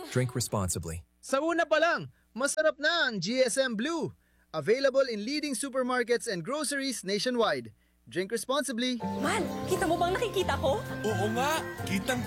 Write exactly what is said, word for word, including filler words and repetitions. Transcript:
Drink responsibly. Sa una pa lang, masarap na ang G S M Blue. Available in leading supermarkets and groceries nationwide. Drink responsibly. Man, kita mo bang nakikita ko? Oo nga, kitang